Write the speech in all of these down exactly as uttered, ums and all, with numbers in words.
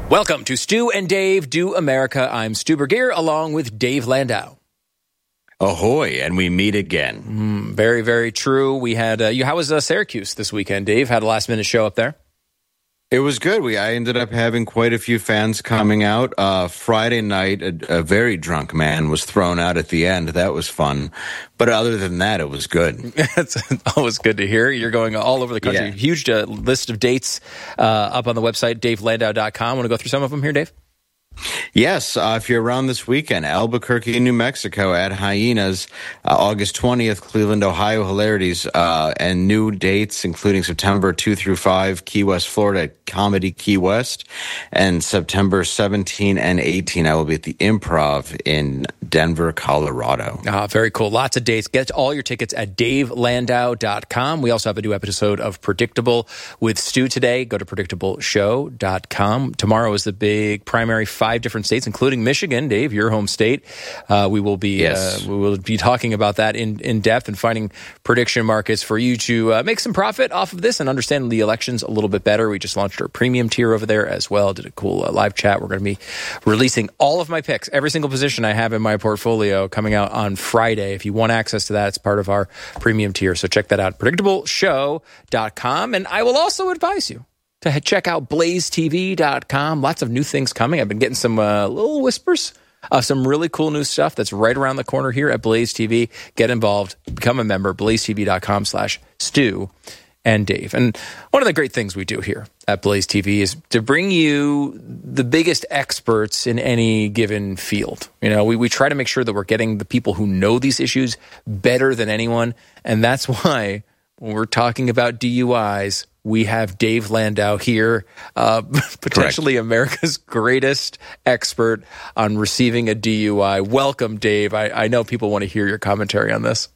Welcome to Stu and Dave Do America. I'm Stu Bergier along with Dave Landau. Ahoy, and we meet again. Mm, very, very true. We had, uh, you, how was uh, Syracuse this weekend, Dave? Had a last minute show up there? It was good. We I ended up having quite a few fans coming out. Uh, Friday night, a, a very drunk man was thrown out at the end. That was fun. But other than that, it was good. It's always good to hear. You're going all over the country. Yeah. Huge uh, list of dates uh, up on the website, dave landau dot com. Want to go through some of them here, Dave? Yes, uh, if you're around this weekend, Albuquerque, New Mexico at Hyenas, uh, August twentieth, Cleveland, Ohio, Hilarities, uh, and new dates including September second through fifth, Key West, Florida at Comedy Key West, and September seventeenth and eighteenth, I will be at the Improv in Denver, Colorado. Ah, very cool. Lots of dates. Get all your tickets at dave landau dot com. We also have a new episode of Predictable with Stu today. Go to predictable show dot com. Tomorrow is the big primary, five different states, including Michigan, Dave, your home state. Uh, we will be yes. uh, we will be talking about that in, in depth and finding prediction markets for you to uh, make some profit off of this and understand the elections a little bit better. We just launched our premium tier over there as well. Did a cool uh, live chat. We're going to be releasing all of my picks, every single position I have in my portfolio coming out on Friday. If you want access to that, it's part of our premium tier. So check that out, predictable show dot com. And I will also advise you to check out blaze t v dot com. Lots of new things coming. I've been getting some uh, little whispers of some really cool new stuff that's right around the corner here at Blaze T V. Get involved. Become a member. blaze t v dot com slash Stu and Dave. And one of the great things we do here at Blaze T V is to bring you the biggest experts in any given field. You know, we, we try to make sure that we're getting the people who know these issues better than anyone. And that's why when we're talking about D U Is, we have Dave Landau here, uh, potentially Correct. America's greatest expert on receiving a D U I. Welcome, Dave. I, I know people want to hear your commentary on this.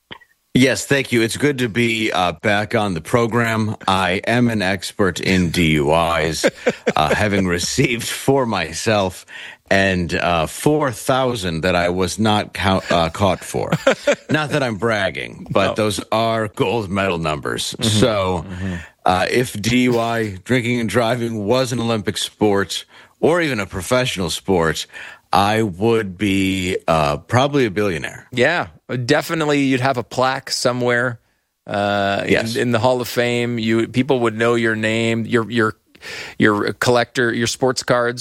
Yes, thank you. It's good to be uh, back on the program. I am an expert in D U Is, uh, having received for myself and uh, four thousand that I was not count, uh, caught for. Not that I'm bragging, but no. Those are gold medal numbers. Mm-hmm. So mm-hmm. Uh, if D U I, drinking and driving, was an Olympic sport or even a professional sport, I would be uh, probably a billionaire. Yeah, definitely. You'd have a plaque somewhere uh, yes. in, in the Hall of Fame. You people would know your name, your your your collector, your sports cards.